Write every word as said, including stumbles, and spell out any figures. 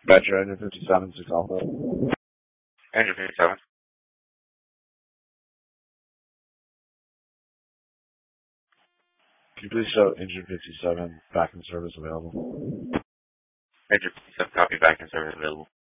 Metro engine fifty-seven, six Alpha. Engine fifty-seven. Can you please show engine fifty-seven back in service available? Engine fifty-seven, copy, back in service available.